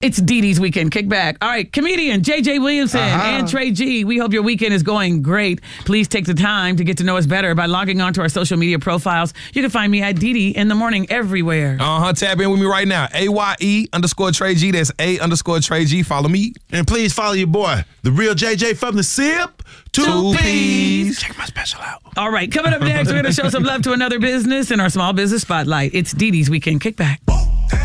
It's Dee Dee's Weekend Kickback. All right, comedian JJ Williamson and Trey G. We hope your weekend is going great. Please take the time to get to know us better by logging on to our social media profiles. You can find me at Dee Dee in the morning everywhere. Tap in with me right now. AYE_Trey G. That's A_Trey G. Follow me. And please follow your boy, the real JJ from the SIP. 2 P's. Check my special out. All right, coming up next, we're going to show some love to another business in our Small Business Spotlight. It's Dee Dee's Weekend Kickback.